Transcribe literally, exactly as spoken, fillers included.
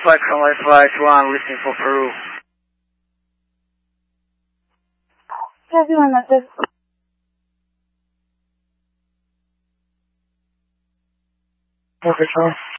flight from my flight one, listening for Peru. Everyone at the... Okay, sir.